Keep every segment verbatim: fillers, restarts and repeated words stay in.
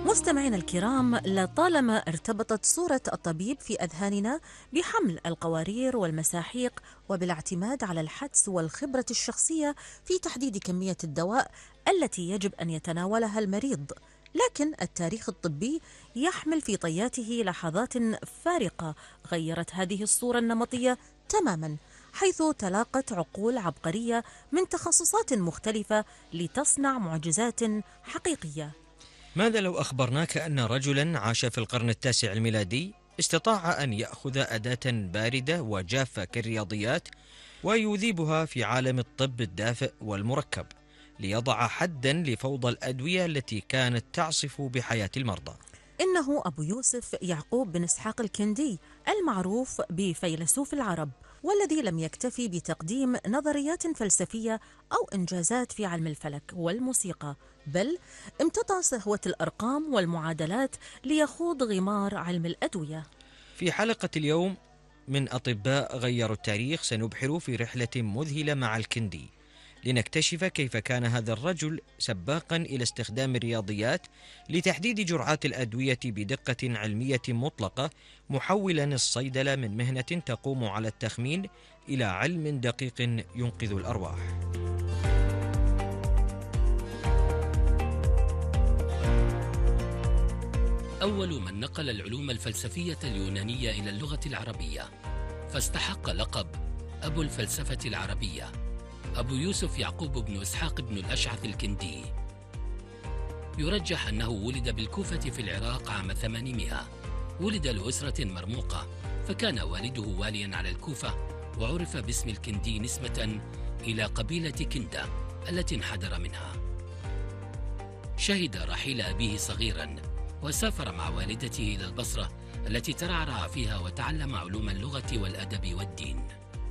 مستمعينا الكرام، لطالما ارتبطت صورة الطبيب في أذهاننا بحمل القوارير والمساحيق وبالاعتماد على الحدس والخبرة الشخصية في تحديد كمية الدواء التي يجب أن يتناولها المريض. لكن التاريخ الطبي يحمل في طياته لحظات فارقة غيرت هذه الصورة النمطية تماما، حيث تلاقت عقول عبقرية من تخصصات مختلفة لتصنع معجزات حقيقية. ماذا لو أخبرناك أن رجلا عاش في القرن التاسع الميلادي استطاع أن يأخذ أداة باردة وجافة كالرياضيات ويذيبها في عالم الطب الدافئ والمركب ليضع حدا لفوضى الأدوية التي كانت تعصف بحياة المرضى؟ إنه أبو يوسف يعقوب بن إسحاق الكندي، المعروف بفيلسوف العرب، والذي لم يكتفي بتقديم نظريات فلسفية أو إنجازات في علم الفلك والموسيقى، بل امتطى سهوة الأرقام والمعادلات ليخوض غمار علم الأدوية. في حلقة اليوم من أطباء غيروا التاريخ سنبحر في رحلة مذهلة مع الكندي لنكتشف كيف كان هذا الرجل سباقا إلى استخدام الرياضيات لتحديد جرعات الأدوية بدقة علمية مطلقة، محولا الصيدلة من مهنة تقوم على التخمين إلى علم دقيق ينقذ الأرواح. أول من نقل العلوم الفلسفية اليونانية إلى اللغة العربية فاستحق لقب أبو الفلسفة العربية أبو يوسف يعقوب بن إسحاق بن الأشعث الكندي. يرجح أنه ولد بالكوفة في العراق عام ثمانمائة. ولد لأسرة مرموقة، فكان والده واليا على الكوفة، وعرف باسم الكندي نسبة إلى قبيلة كندة التي انحدر منها. شهد رحيل أبيه صغيرا وسافر مع والدته إلى البصرة التي ترعرع فيها وتعلم علوم اللغة والأدب والدين.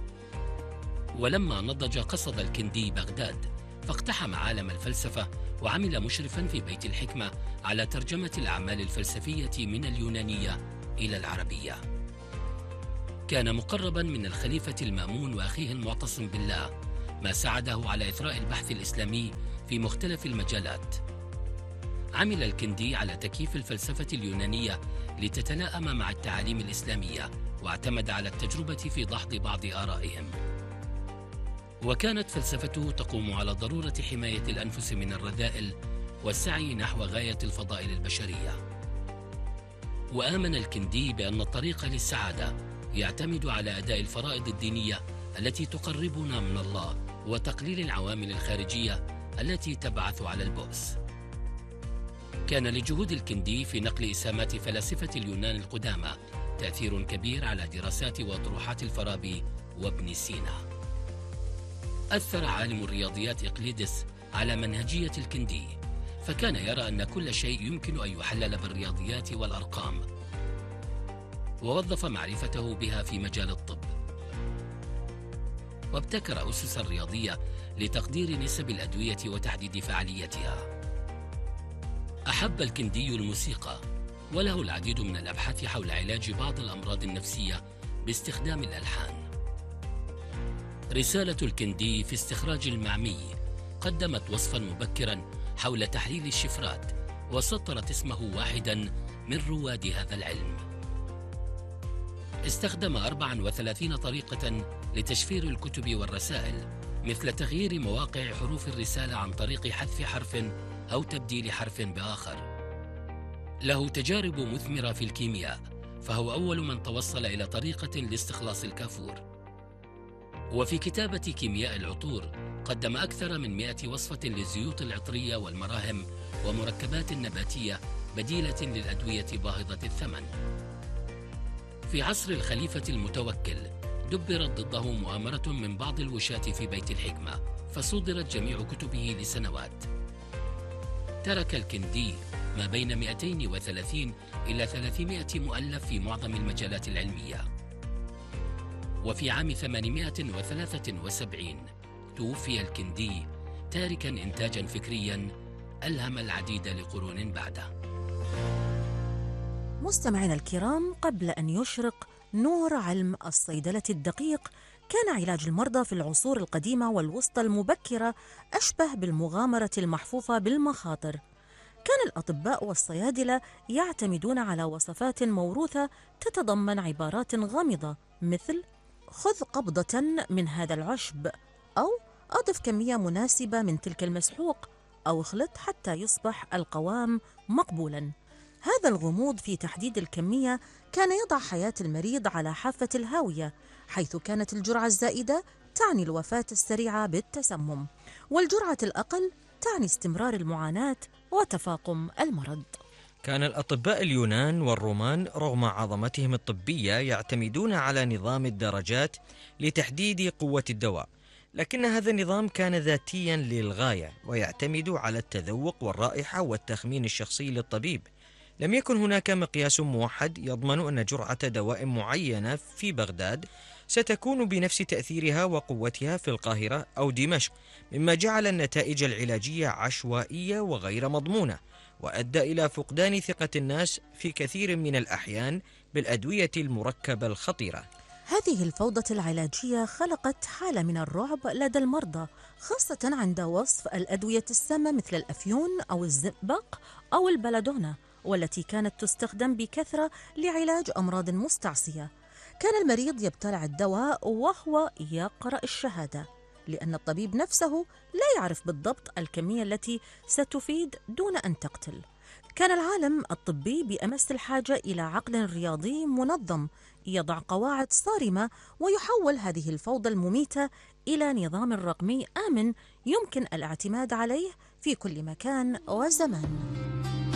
ولما نضج قصد الكندي بغداد، فاقتحم عالم الفلسفة وعمل مشرفا في بيت الحكمة على ترجمة الأعمال الفلسفية من اليونانية إلى العربية. كان مقربا من الخليفة المأمون وأخيه المعتصم بالله، ما ساعده على إثراء البحث الإسلامي في مختلف المجالات. عمل الكندي على تكييف الفلسفة اليونانية لتتلائم مع التعاليم الإسلامية، واعتمد على التجربة في دحض بعض آرائهم. وكانت فلسفته تقوم على ضرورة حماية الأنفس من الرذائل والسعي نحو غاية الفضائل البشرية. وآمن الكندي بأن الطريق للسعادة يعتمد على أداء الفرائض الدينية التي تقربنا من الله، وتقليل العوامل الخارجية التي تبعث على البؤس. كان لجهود الكندي في نقل إسهامات فلاسفة اليونان القدامى تأثير كبير على دراسات وطروحات الفارابي وابن سينا. أثر عالم الرياضيات إقليدس على منهجية الكندي، فكان يرى أن كل شيء يمكن أن يحلل بالرياضيات والأرقام، ووظف معرفته بها في مجال الطب. وابتكر أسس الرياضية لتقدير نسب الأدوية وتحديد فعاليتها. أحب الكندي الموسيقى، وله العديد من الأبحاث حول علاج بعض الأمراض النفسية باستخدام الألحان. رسالة الكندي في استخراج المعمي قدمت وصفا مبكرا حول تحليل الشفرات، وسطرت اسمه واحدا من رواد هذا العلم. استخدم أربعة وثلاثين طريقة لتشفير الكتب والرسائل، مثل تغيير مواقع حروف الرسالة عن طريق حذف حرف أو تبديل حرف بآخر. له تجارب مثمرة في الكيمياء، فهو أول من توصل إلى طريقة لاستخلاص الكافور. وفي كتابة كيمياء العطور قدم أكثر من مئة وصفة للزيوت العطرية والمراهم ومركبات نباتية بديلة للأدوية باهظة الثمن. في عصر الخليفة المتوكل دبرت ضده مؤامرة من بعض الوشاة في بيت الحكمة، فصدرت جميع كتبه لسنوات. ترك الكندي ما بين مئتين وثلاثين إلى ثلاثمائة مؤلف في معظم المجالات العلمية. وفي عام ثمانمائة وثلاثة وسبعين توفي الكندي، تاركا إنتاجا فكريا ألهم العديد لقرون بعده. مستمعينا الكرام، قبل أن يشرق نور علم الصيدلة الدقيق، كان علاج المرضى في العصور القديمة والوسطى المبكرة أشبه بالمغامرة المحفوفة بالمخاطر. كان الأطباء والصيادلة يعتمدون على وصفات موروثة تتضمن عبارات غامضة مثل خذ قبضة من هذا العشب، أو أضف كمية مناسبة من تلك المسحوق، أو اخلط حتى يصبح القوام مقبولاً. هذا الغموض في تحديد الكمية كان يضع حياة المريض على حافة الهاوية، حيث كانت الجرعة الزائدة تعني الوفاة السريعة بالتسمم، والجرعة الأقل تعني استمرار المعاناة وتفاقم المرض. كان الأطباء اليونان والرومان رغم عظمتهم الطبية يعتمدون على نظام الدرجات لتحديد قوة الدواء، لكن هذا النظام كان ذاتيا للغاية ويعتمد على التذوق والرائحة والتخمين الشخصي للطبيب. لم يكن هناك مقياس موحد يضمن أن جرعة دواء معينة في بغداد ستكون بنفس تأثيرها وقوتها في القاهرة أو دمشق، مما جعل النتائج العلاجية عشوائية وغير مضمونة، وأدى إلى فقدان ثقة الناس في كثير من الأحيان بالأدوية المركبة الخطيرة. هذه الفوضى العلاجية خلقت حالة من الرعب لدى المرضى، خاصة عند وصف الأدوية السامة مثل الأفيون أو الزئبق أو البلادونا، والتي كانت تستخدم بكثرة لعلاج أمراض مستعصية. كان المريض يبتلع الدواء وهو يقرأ الشهادة، لأن الطبيب نفسه لا يعرف بالضبط الكمية التي ستفيد دون أن تقتل. كان العالم الطبي بأمس الحاجة إلى عقل رياضي منظم يضع قواعد صارمة ويحول هذه الفوضى المميتة إلى نظام رقمي آمن يمكن الاعتماد عليه في كل مكان وزمان.